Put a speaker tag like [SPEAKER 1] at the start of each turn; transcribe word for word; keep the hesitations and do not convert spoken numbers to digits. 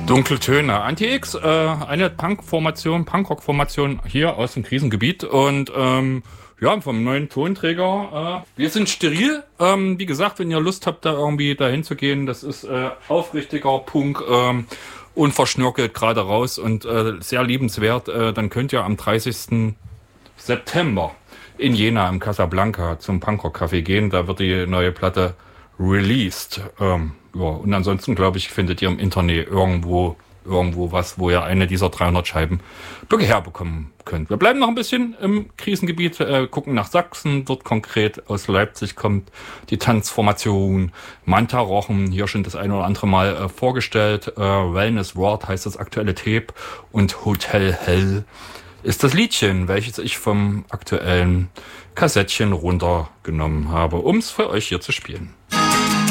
[SPEAKER 1] Dunkle Töne. Anti-X, äh, eine Punk-Formation, Punkrock-Formation hier aus dem Krisengebiet und ähm, ja, vom neuen Tonträger. Äh, wir sind steril. Ähm, wie gesagt, wenn ihr Lust habt, da irgendwie dahin zu gehen, das ist äh, aufrichtiger Punk, ähm, unverschnörkelt gerade raus und äh, sehr liebenswert. Äh, dann könnt ihr am dreißigsten September in Jena im Casablanca zum Punkrock-Café gehen. Da wird die neue Platte released. Ähm, ja, und ansonsten, glaube ich, findet ihr im Internet irgendwo irgendwo was, wo ihr eine dieser dreihundert Scheiben herbekommen könnt. Wir bleiben noch ein bisschen im Krisengebiet, äh, gucken nach Sachsen. Dort konkret aus Leipzig kommt die Tanzformation Manta Rochen. Hier schon das eine oder andere Mal äh, vorgestellt. Äh, Wellness Ward heißt das aktuelle Tape und Hotel Hell ist das Liedchen, welches ich vom aktuellen Kassettchen runtergenommen habe, um es für euch hier zu spielen.